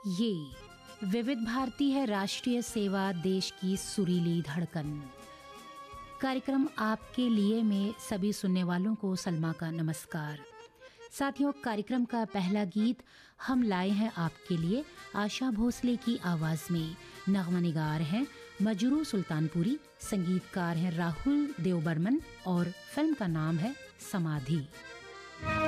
ये विविध भारती है, राष्ट्रीय सेवा, देश की सुरीली धड़कन। कार्यक्रम आपके लिए में सभी सुनने वालों को सलमा का नमस्कार। साथियों, कार्यक्रम का पहला गीत हम लाए हैं आपके लिए आशा भोसले की आवाज में। नगमा निगार हैं मजरू सुल्तानपुरी, संगीतकार हैं राहुल देव बर्मन और फिल्म का नाम है समाधि।